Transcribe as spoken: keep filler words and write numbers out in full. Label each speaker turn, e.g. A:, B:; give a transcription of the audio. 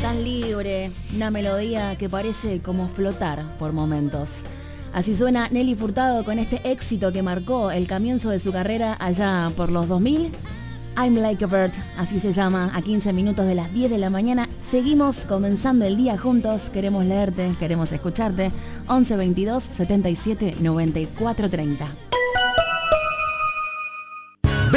A: tan libre, una melodía que parece como flotar por momentos. Así suena Nelly Furtado con este éxito que marcó el comienzo de su carrera allá por los dos mil. I'm Like a Bird, así se llama, a quince minutos de las diez de la mañana. Seguimos comenzando el día juntos, queremos leerte, queremos escucharte. once veintidós setenta y siete noventa y cuatro treinta.